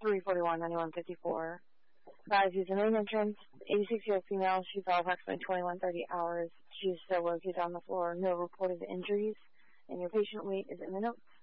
3/41/9154. Guys, use the main entrance. 86-year-old female. She fell approximately 21:30 hours. She is still located on the floor. No reported injuries. And your patient weight is in the notes.